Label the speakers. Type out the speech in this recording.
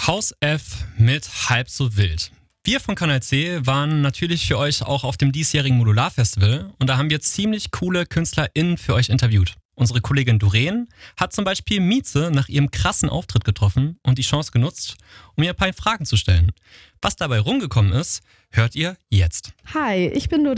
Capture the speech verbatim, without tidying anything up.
Speaker 1: Haus F mit Halb so wild. Wir von Kanal C waren natürlich für euch auch auf dem diesjährigen Modular-Festival und da haben wir ziemlich coole KünstlerInnen für euch interviewt. Unsere Kollegin Doreen hat zum Beispiel Mieze nach ihrem krassen Auftritt getroffen und die Chance genutzt, um ihr ein paar Fragen zu stellen. Was dabei rumgekommen ist, hört ihr jetzt.
Speaker 2: Hi, ich bin